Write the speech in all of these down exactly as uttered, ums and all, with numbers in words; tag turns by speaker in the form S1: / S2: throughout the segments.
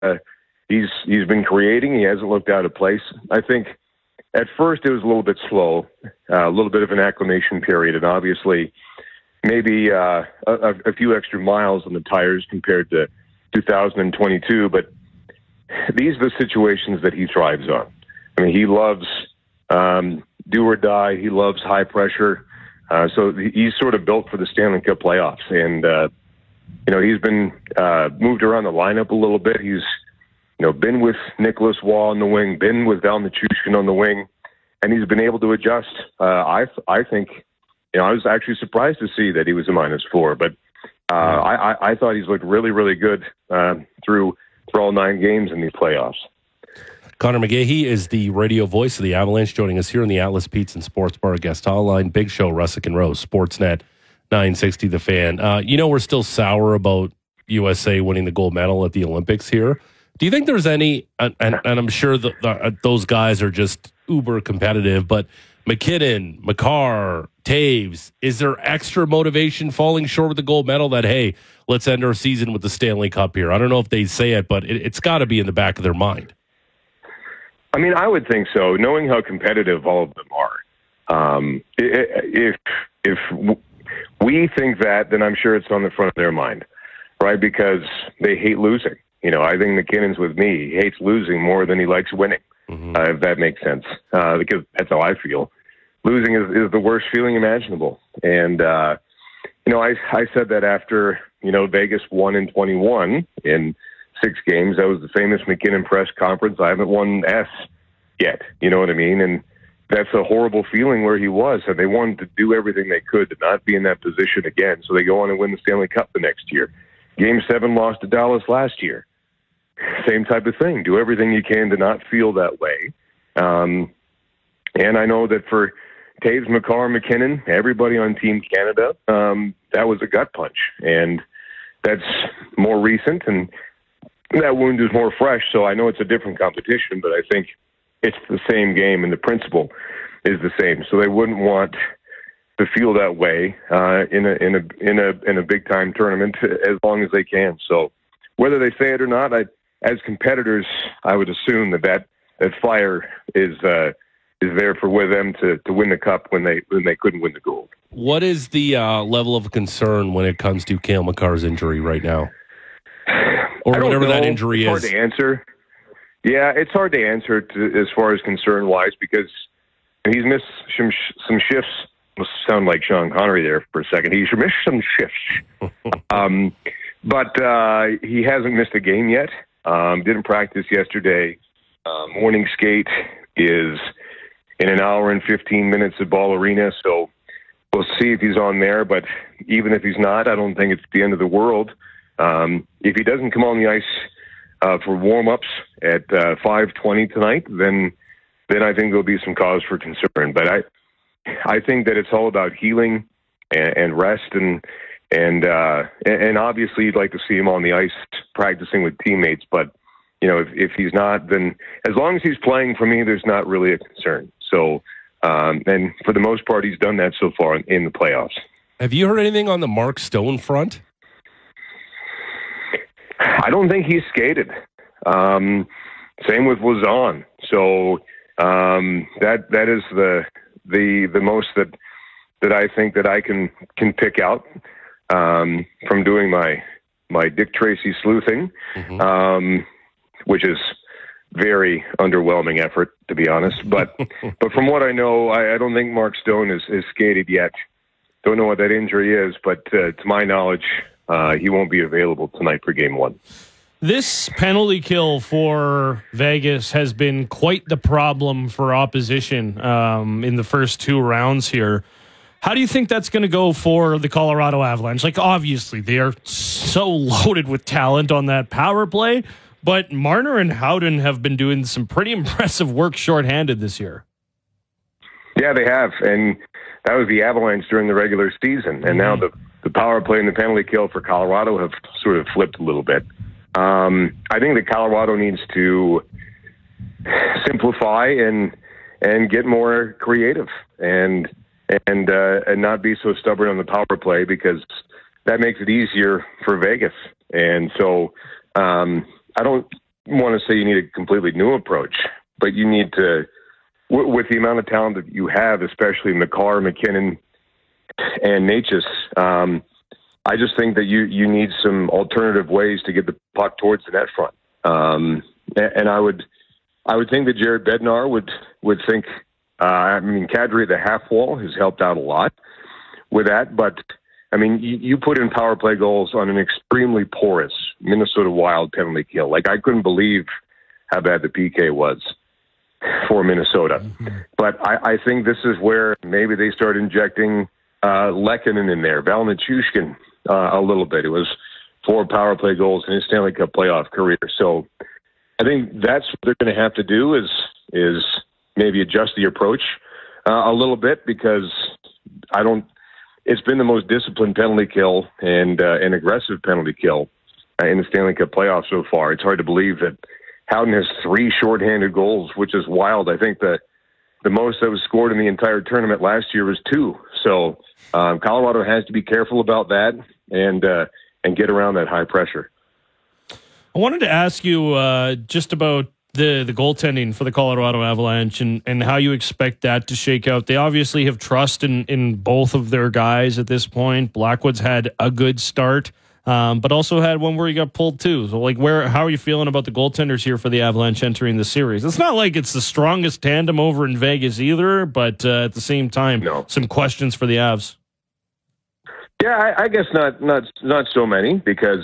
S1: uh, he's he's been creating. He hasn't looked out of place. I think at first it was a little bit slow, uh, a little bit of an acclimation period, and obviously maybe uh, a, a few extra miles on the tires compared to two thousand twenty-two. But these are the situations that he thrives on. I mean, he loves um, do or die. He loves high pressure. Uh, so he's sort of built for the Stanley Cup playoffs. And, uh, you know, he's been uh, moved around the lineup a little bit. He's, you know, been with Nicholas Waugh on the wing, been with Val Nichushkin on the wing, and he's been able to adjust. Uh, I I think, you know, I was actually surprised to see that he was a minus four, but uh, I, I thought he's looked really, really good uh, through, through all nine games in these playoffs.
S2: Connor McGahey is the radio voice of the Avalanche, joining us here in the Atlas Pizza and Sports Bar guest hotline. Big Show, Russick and Rose, Sportsnet nine sixty The Fan. Uh, you know, we're still sour about U S A winning the gold medal at the Olympics here. Do you think there's any, and, and, and I'm sure the, the, those guys are just uber competitive, but McKinnon, Makar, Taves, is there extra motivation falling short with the gold medal that, hey, let's end our season with the Stanley Cup here? I don't know if they say it, but it, it's got to be in the back of their mind.
S1: I mean, I would think so, knowing how competitive all of them are. Um, if if we think that, then I'm sure it's on the front of their mind, right? Because they hate losing. You know, I think McKinnon's with me. He hates losing more than he likes winning, mm-hmm. uh, if that makes sense, uh, because that's how I feel. Losing is, is the worst feeling imaginable. And, uh, you know, I, I said that after, you know, Vegas won in twenty-one in six games. That was the famous McKinnon press conference. I haven't won S yet. You know what I mean? And that's a horrible feeling where he was. And they wanted to do everything they could to not be in that position again. So they go on and win the Stanley Cup the next year. Game seven lost to Dallas last year. Same type of thing. Do everything you can to not feel that way. Um, and I know that for Taves, Makar, McKinnon, everybody on Team Canada, um, that was a gut punch. And that's more recent, and that wound is more fresh, so I know it's a different competition, but I think it's the same game, and the principle is the same. So they wouldn't want to feel that way uh, in a in a in a in a big time tournament as long as they can. So whether they say it or not, I, as competitors, I would assume that that, that fire is uh, is there for with them to, to win the cup when they when they couldn't win the gold.
S2: What is the uh, level of concern when it comes to Cale Makar's injury right now? Or whatever that injury
S1: is. It's hard to answer. Yeah, it's hard to answer to, as far as concern-wise, because he's missed some some shifts. Will sound like Sean Connery there for a second. He's missed some shifts. um, but uh, he hasn't missed a game yet. Um, didn't practice yesterday. Uh, morning skate is in an hour and fifteen minutes at Ball Arena, so we'll see if he's on there. But even if he's not, I don't think it's the end of the world. Um, if he doesn't come on the ice uh, for warm-ups at uh, five twenty tonight, then then I think there'll be some cause for concern. But I I think that it's all about healing and, and rest, and and uh, and obviously you'd like to see him on the ice practicing with teammates. But you know, if, if he's not, then as long as he's playing, for me, there's not really a concern. So, um, and for the most part, he's done that so far in, in the playoffs.
S2: Have you heard anything on the Mark Stone front?
S1: I don't think he's skated. Um, same with Lauzon. So um, that that is the the the most that that I think that I can can pick out um, from doing my my Dick Tracy sleuthing, mm-hmm. um, which is very underwhelming effort, to be honest. But but from what I know, I, I don't think Mark Stone is, is skated yet. Don't know what that injury is, but uh, to my knowledge, Uh, he won't be available tonight for game one.
S3: This penalty kill for Vegas has been quite the problem for opposition um, in the first two rounds here. How do you think that's going to go for the Colorado Avalanche? Like, obviously, they are so loaded with talent on that power play, but Marner and Howden have been doing some pretty impressive work shorthanded this year.
S1: Yeah, they have, and that was the Avalanche during the regular season, and mm-hmm. now the The power play and the penalty kill for Colorado have sort of flipped a little bit. Um, I think that Colorado needs to simplify and and get more creative and and uh, and not be so stubborn on the power play, because that makes it easier for Vegas. And so um, I don't want to say you need a completely new approach, but you need to, w- with the amount of talent that you have, especially McCarr, McKinnon, and Natchez, um, I just think that you, you need some alternative ways to get the puck towards the net front. Um, and, and I would I would think that Jared Bednar would would think. Uh, I mean, Kadri at the half wall has helped out a lot with that, but I mean, you, you put in power play goals on an extremely porous Minnesota Wild penalty kill. Like, I couldn't believe how bad the P K was for Minnesota. Mm-hmm. But I, I think this is where maybe they start injecting uh, Lehkonen in there, Val Nichushkin uh, a little bit. It was four power play goals in his Stanley Cup playoff career. So I think that's what they're going to have to do is is maybe adjust the approach uh, a little bit, because I don't. It's been the most disciplined penalty kill and uh, an aggressive penalty kill uh, in the Stanley Cup playoffs so far. It's hard to believe that Howden has three shorthanded goals, which is wild. I think the the most that was scored in the entire tournament last year was two. So um, Colorado has to be careful about that and uh, and get around that high pressure.
S3: I wanted to ask you uh, just about the the goaltending for the Colorado Avalanche and, and how you expect that to shake out. They obviously have trust in, in both of their guys at this point. Blackwood's had a good start, um, but also had one where he got pulled too. So, like, where how are you feeling about the goaltenders here for the Avalanche entering the series? It's not like it's the strongest tandem over in Vegas either, but uh, at the same time,
S1: no. Some
S3: questions for the Avs.
S1: Yeah, I, I guess not not not so many, because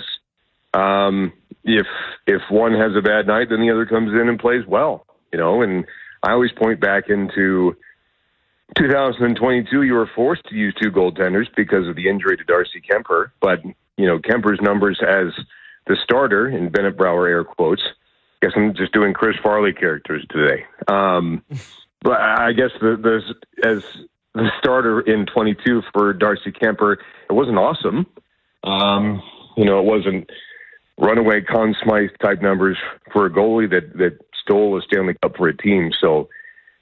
S1: um, if if one has a bad night, then the other comes in and plays well, you know. And I always point back into two thousand twenty-two. You were forced to use two goaltenders because of the injury to Darcy Kemper, but you know Kemper's numbers as the starter, in Bennett Brower air quotes. I guess I'm just doing Chris Farley characters today. Um, but I guess the, the as the starter in twenty-two for Darcy Kemper, it wasn't awesome. Um, you know, it wasn't runaway Conn Smythe type numbers for a goalie that, that stole a Stanley Cup for a team. So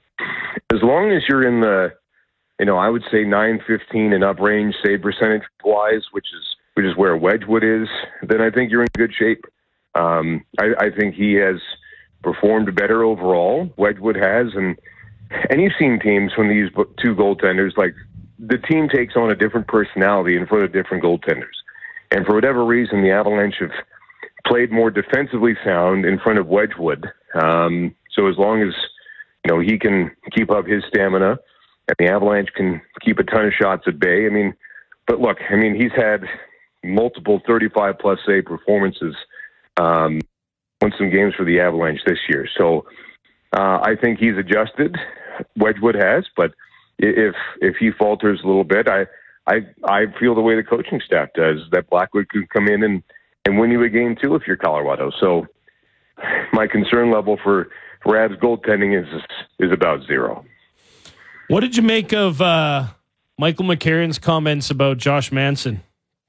S1: as long as you're in the, you know, I would say nine fifteen and up range save percentage wise, which is which is where Wedgwood is, then I think you're in good shape. Um, I, I think he has performed better overall. Wedgwood has, and and you've seen teams when they use two goaltenders, like the team takes on a different personality in front of different goaltenders. And for whatever reason, the Avalanche have played more defensively sound in front of Wedgwood. Um, so as long as, you know, he can keep up his stamina and the Avalanche can keep a ton of shots at bay. I mean, but look, I mean, he's had multiple thirty-five plus save performances, um, won some games for the Avalanche this year. So uh, I think he's adjusted. Wedgwood has, but if, if he falters a little bit, I, I, I feel the way the coaching staff does, that Blackwood could come in and, and win you a game too if you're Colorado. So my concern level for, for Avs goaltending is is about zero.
S3: What did you make of uh, Michael McCarron's comments about Josh Manson?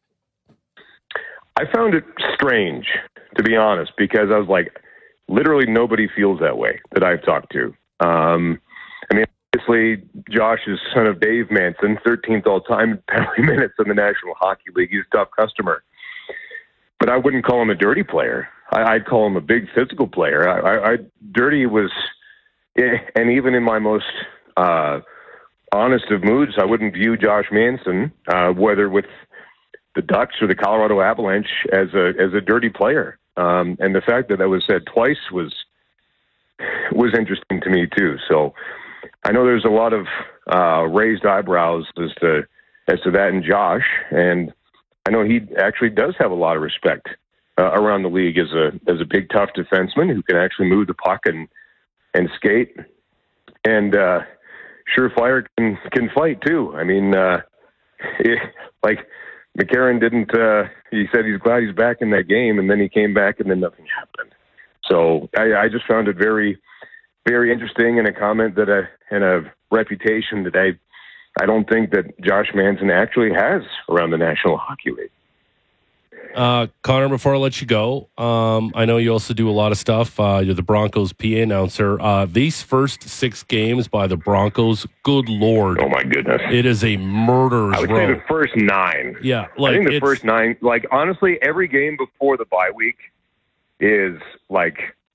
S1: I found it strange, to be honest, because I was like, literally nobody feels that way that I've talked to. Um, I mean, obviously, Josh is son of Dave Manson, thirteenth all-time in penalty minutes in the National Hockey League. He's a tough customer. But I wouldn't call him a dirty player. I, I'd call him a big physical player. I, I, I dirty was, and even in my most uh, honest of moods, I wouldn't view Josh Manson, uh, whether with the Ducks or the Colorado Avalanche, as a as a dirty player. Um, and the fact that that was said twice was was interesting to me too. So I know there's a lot of uh, raised eyebrows as to as to that in Josh, and I know he actually does have a lot of respect uh, around the league as a as a big tough defenseman who can actually move the puck and and skate, and uh, surefire can can fight too. I mean, uh, it, like McCarron didn't. Uh, he said he's glad he's back in that game, and then he came back, and then nothing happened. So I, I just found it very, very interesting, and a comment that a and a reputation that I. I don't think that Josh Manson actually has around the National Hockey League.
S2: Uh, Connor, before I let you go, um, I know you also do a lot of stuff. Uh, you're the Broncos P A announcer. Uh, these first six games by the Broncos, good Lord.
S1: Oh, my goodness.
S2: It is a murderer's
S1: I would
S2: row.
S1: say the first nine.
S2: Yeah. Like,
S1: I think the first nine, like, honestly, every game before the bye week is, like,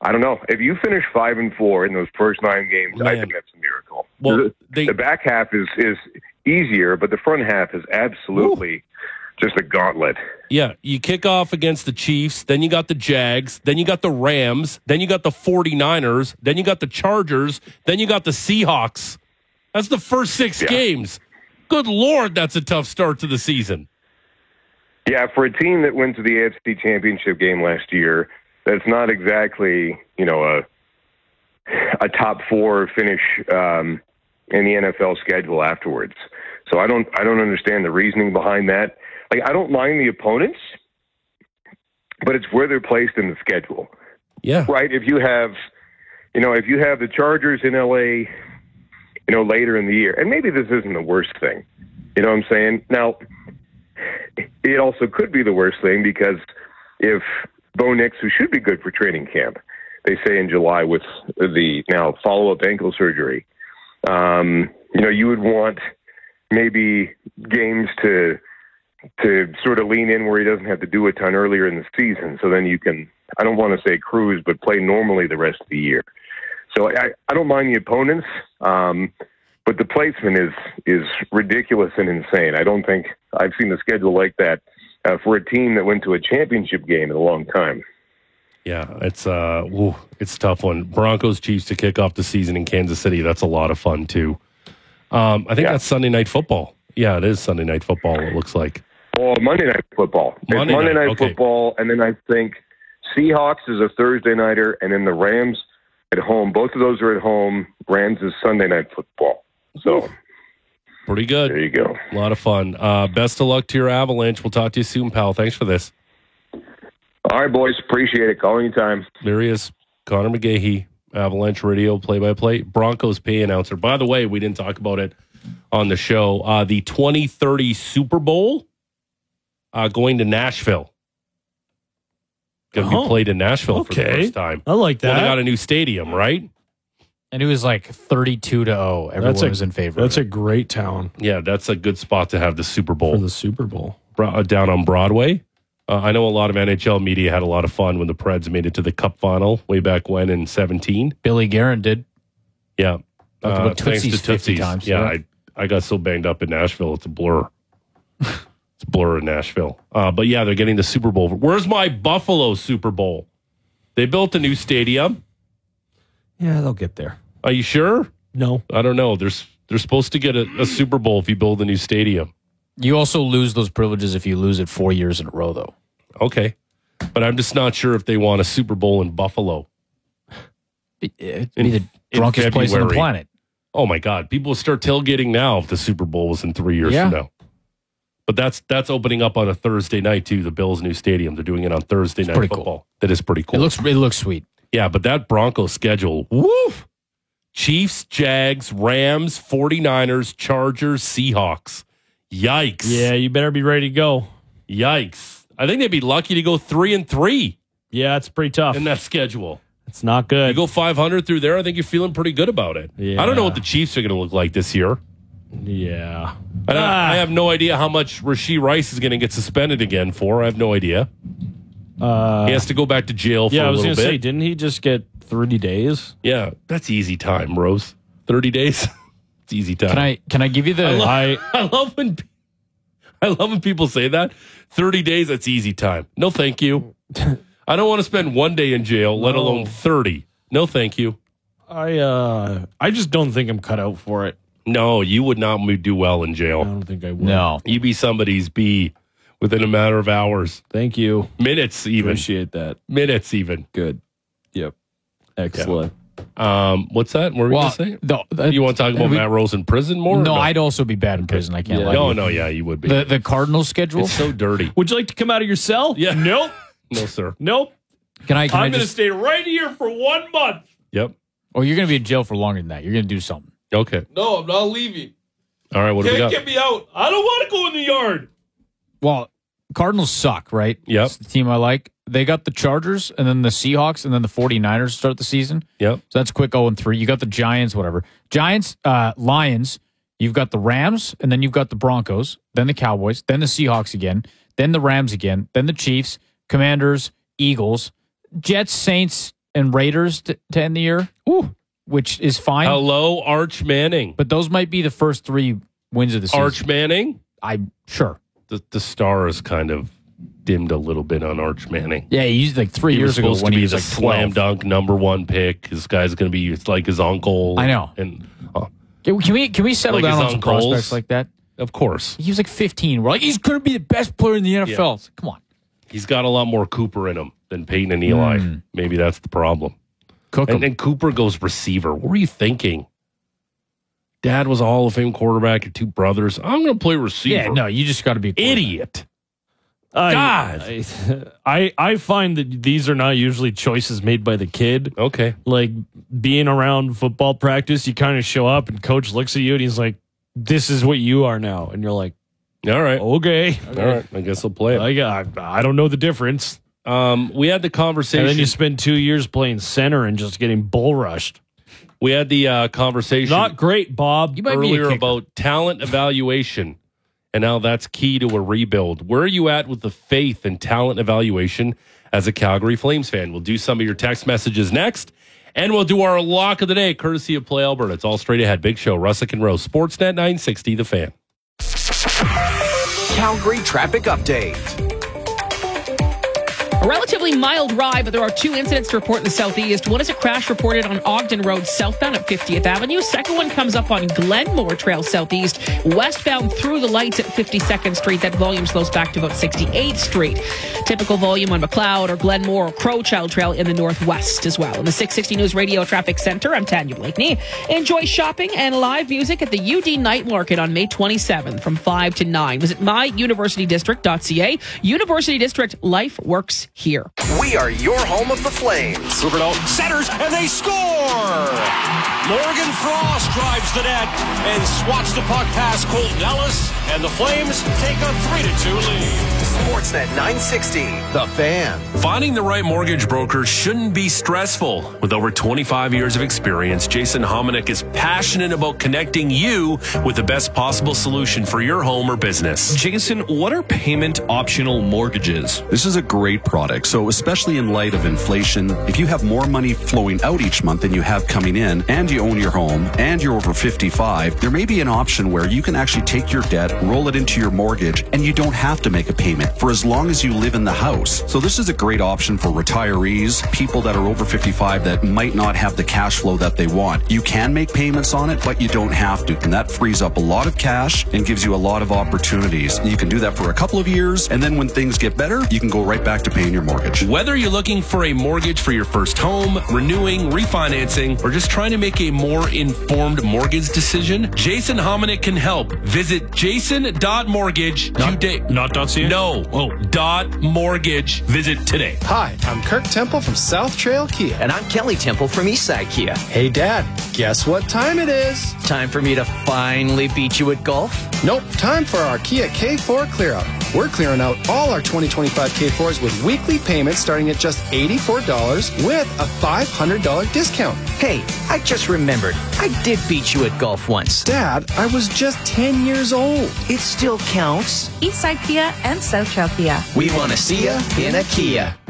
S1: I don't know. If you finish five and four in those first nine games,
S2: Man.
S1: I think that's a miracle.
S2: Well,
S1: the,
S2: they-
S1: the back half is is easier, but the front half is absolutely just a gauntlet.
S2: Yeah, you kick off against the Chiefs, then you got the Jags, then you got the Rams, then you got the 49ers, then you got the Chargers, then you got the Seahawks. That's the first six
S1: Yeah.
S2: games. Good Lord, that's a tough start to the season.
S1: Yeah, for a team that went to the A F C Championship game last year, that's not exactly, you know, a a top four finish um, in the N F L schedule afterwards. So I don't I don't understand the reasoning behind that. Like, I don't mind the opponents, but it's where they're placed in the schedule.
S2: Yeah.
S1: Right? If you have, you know, if you have the Chargers in L A, you know, later in the year, and maybe this isn't the worst thing, you know what I'm saying? Now, it also could be the worst thing because if Bo Nix, who should be good for training camp, they say in July with the now follow-up ankle surgery, um, you know, you would want maybe games to to sort of lean in where he doesn't have to do a ton earlier in the season. So then you can, I don't want to say cruise, but play normally the rest of the year. So I, I don't mind the opponents, um, but the placement is is ridiculous and insane. I don't think I've seen a schedule like that uh, for a team that went to a championship game in a long time.
S2: Yeah, it's uh, woo, it's a tough one. Broncos Chiefs to kick off the season in Kansas City. That's a lot of fun too. Um, I think
S1: Yeah.
S2: that's Sunday Night Football. Yeah, it is Sunday Night Football. It looks like.
S1: Well, Monday Night Football.
S2: Monday
S1: it's Monday
S2: night,
S1: Night
S2: okay.
S1: Football, and then I think Seahawks is a Thursday nighter, and then the Rams at home. Both of those are at home. Rams is Sunday Night Football. So
S2: Pretty good.
S1: there you go.
S2: A lot of fun. Uh, best of luck to your Avalanche. We'll talk to you soon, pal. Thanks for this.
S1: All right, boys. Appreciate it. Call anytime.
S2: There he is, Connor McGahey, Avalanche Radio play-by-play, Broncos pay announcer. By the way, we didn't talk about it on the show. Uh, the twenty thirty Super Bowl uh, going to Nashville. Going to
S3: Oh,
S2: be played in Nashville for the
S3: okay.
S2: first time.
S3: I like
S2: Well,
S3: that.
S2: they got a new stadium, right?
S4: And it was like thirty-two to oh. Everyone
S3: That's a-
S4: was in favor.
S3: That's
S4: of
S3: a
S4: it.
S3: great town
S2: Yeah, that's a good spot to have the Super
S3: for
S2: Bowl
S3: the Super Bowl.
S2: Bro- uh, down on Broadway. Uh, I know a lot of N H L media had a lot of fun when the Preds made it to the Cup final way back when in seventeen.
S4: Billy Guerin did.
S2: Yeah.
S4: Talked about
S2: thanks
S4: Tootsies
S2: to
S4: fifty
S2: Tootsies.
S4: times,
S2: Yeah,
S4: yeah.
S2: I, I got so banged up in Nashville. It's a blur. It's a blur in Nashville. Uh, but yeah, they're getting the Super Bowl. Where's my Buffalo Super Bowl? They built a new stadium.
S3: Yeah, they'll get there.
S2: Are you sure?
S3: No.
S2: I don't know. There's they're supposed to get a, a Super Bowl if you build a new stadium.
S4: You also lose those privileges if you lose it four years in a row, though.
S2: Okay. But I'm just not sure if they want a Super Bowl in Buffalo.
S4: It, it'd
S2: In-
S4: be the
S2: in
S4: drunkest place on the
S2: February.
S4: planet.
S2: Oh my God. People will start tailgating now if the Super Bowl was in three years
S4: Yeah.
S2: from now. But that's that's opening up on a Thursday night too, the Bills' new stadium. They're doing it on Thursday night
S4: pretty cool.
S2: football. That is pretty cool.
S4: It looks it looks sweet.
S2: Yeah, but that Broncos schedule, woof. Chiefs, Jags, Rams, 49ers, Chargers, Seahawks. Yikes.
S3: Yeah, you better be ready to go.
S2: Yikes. I think they'd be lucky to go three and three
S3: Yeah, it's pretty tough.
S2: in that schedule.
S3: It's not
S2: You
S3: good.
S2: go five hundred through there, I think you're feeling pretty good about it.
S3: Yeah.
S2: I don't know what the Chiefs are going to look like this year.
S3: Yeah.
S2: I, don't-
S3: Ah.
S2: I have no idea how much Rasheed Rice is going to get suspended again for. I have no idea.
S3: Uh,
S2: He has to go back to jail for
S3: yeah, I
S2: a
S3: was
S2: little
S3: going to
S2: bit.
S3: say, didn't he just get thirty days?
S2: Yeah, that's easy time, Rose. thirty days. It's easy time.
S4: Can I can I give you the
S2: I love,
S3: I-
S2: I love when I love when people say that. thirty days, that's easy time. No, thank you. I don't want to spend one day in jail, let
S3: No.
S2: alone thirty. No, thank you.
S3: I uh, I just don't think I'm cut out for it.
S2: No, you would not do well in
S3: I
S2: jail.
S3: don't think I would.
S4: no?
S2: You'd be somebody's B within a matter of hours,
S3: Thank you.
S2: minutes even,
S3: Appreciate that.
S2: minutes even.
S3: Good. Yep. Excellent.
S2: Um, what's that? What were we
S4: Well,
S2: gonna say?
S4: the, the-
S2: You want to talk about
S4: we-
S2: Matt Rose in prison more? or
S4: No, I'd also be bad in prison. I can't
S3: Yeah.
S4: lie.
S2: No,
S4: to you.
S2: no, yeah, you would be.
S4: The the Cardinals schedule.
S2: It's so dirty.
S3: Would you like to come out of your cell?
S2: Yeah.
S3: Nope.
S2: No, sir.
S3: Nope.
S4: Can I? Can I
S3: I'm going to
S4: just?
S3: stay right here for one month.
S2: Yep.
S4: Oh, you're going to be in jail for longer than that. You're going to do something.
S2: Okay.
S3: No, I'm not leaving.
S2: All right. What do we
S3: Can't
S2: got?
S3: get me out. I don't want to go in the yard.
S4: Well, Cardinals suck, right?
S2: Yep.
S4: It's the team I like. They got the Chargers and then the Seahawks and then the 49ers to start the season.
S2: Yep.
S4: So that's quick oh and three. You got the Giants, whatever. Giants, uh, Lions, you've got the Rams, and then you've got the Broncos, then the Cowboys, then the Seahawks again, then the Rams again, then the Chiefs, Commanders, Eagles, Jets, Saints, and Raiders to, to end the year, Ooh. which is fine.
S2: Hello, Arch Manning.
S4: But those might be the first three wins of the season.
S2: Arch Manning?
S4: I'm sure.
S2: The, the star is kind of dimmed a little bit on Arch Manning.
S4: Yeah, he used like three
S2: he
S4: years ago when he was like
S2: slam dunk number one pick. This guy's going to be it's like his uncle.
S4: I know.
S2: And uh,
S4: can we can we settle
S2: like
S4: down on some
S2: uncles.
S4: prospects like that?
S2: Of course.
S4: He was like fifteen. We're like, he's going to be the best player in the N F L. Yeah. Come on.
S2: He's got a lot more Cooper in him than Peyton and Eli. Mm. Maybe that's the problem.
S4: Cook
S2: and then Cooper goes receiver. What were you thinking? Dad was a Hall of Fame quarterback. Your two brothers. I'm going to play receiver.
S4: Yeah, no, you just got to be
S2: idiot.
S3: I,
S2: God,
S3: I I find that these are not usually choices made by the kid.
S2: Okay,
S3: like being around football practice, you kind of show up and coach looks at you and he's like, "This is what you are now," and you're like,
S2: "All right,
S3: okay,
S2: all right, I guess I'll play it."
S3: I, I, I don't know the difference.
S2: Um, we had the conversation,
S3: and then you spend two years playing center and just getting bull rushed.
S2: We had the uh, conversation.
S3: Not great, Bob.
S4: You might
S2: earlier
S4: be
S2: about talent evaluation. And now that's key to a rebuild. Where are you at with the faith and talent evaluation as a Calgary Flames fan? We'll do some of your text messages next. And we'll do our lock of the day, courtesy of Play Alberta. It's all straight ahead. Big Show, Russick and Rose. Sportsnet nine sixty, The Fan.
S5: Calgary traffic update.
S6: A relatively mild ride, but there are two incidents to report in the southeast. One is a crash reported on Ogden Road southbound at fiftieth Avenue. Second one comes up on Glenmore Trail southeast, westbound through the lights at fifty-second Street. That volume slows back to about sixty-eighth Street. Typical volume on McLeod or Glenmore or Crowchild Trail in the northwest as well. In the six sixty News Radio Traffic Center, I'm Tanya Blakeney. Enjoy shopping and live music at the U D Night Market on May twenty-seventh from five to nine. Visit my university district dot c a. University District, life works here.
S5: We are your home of the Flames.
S7: Ruberto centers, and they score! Morgan Frost drives the net and swats the puck past Colton Ellis, and the Flames take a three to two lead.
S5: Sportsnet nine sixty, The Fan.
S8: Finding the right mortgage broker shouldn't be stressful. With over twenty-five years of experience, Jason Hominick is passionate about connecting you with the best possible solution for your home or business.
S9: Jason, what are payment optional mortgages?
S10: This is a great product. So especially in light of inflation, if you have more money flowing out each month than you have coming in, and you own your home, and you're over fifty-five, there may be an option where you can actually take your debt, roll it into your mortgage, and you don't have to make a payment for as long as you live in the house. So this is a great option for retirees, people that are over fifty-five that might not have the cash flow that they want. You can make payments on it, but you don't have to. And that frees up a lot of cash and gives you a lot of opportunities. You can do that for a couple of years, and then when things get better, you can go right back to paying your mortgage.
S8: Whether you're looking for a mortgage for your first home, renewing, refinancing, or just trying to make a more informed mortgage decision, Jason Hominick can help. Visit jason dot mortgage today.
S3: Not .ca?
S8: No. Oh, dot mortgage. Visit today.
S11: Hi, I'm Kirk Temple from South Trail Kia.
S12: And I'm Kelly Temple from Eastside Kia.
S11: Hey, Dad, guess what time it is?
S12: Time for me to finally beat you at golf?
S11: Nope, time for our Kia K four clear out. We're clearing out all our twenty twenty-five K fours with weekly payments starting at just eighty-four dollars with a five hundred dollars discount.
S12: Hey, I just remembered. I did beat you at golf once.
S11: Dad, I was just ten years old.
S12: It still counts.
S13: Eastside Kia and South Trail Kia.
S12: We want to see ya in a Kia.